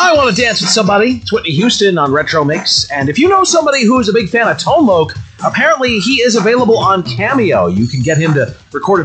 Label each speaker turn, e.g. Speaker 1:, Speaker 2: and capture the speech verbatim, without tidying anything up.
Speaker 1: I Want to Dance with Somebody. It's Whitney Houston on Retro Mix. And if you know somebody who's a big fan of Tone Loc, apparently he is available on Cameo. You can get him to record a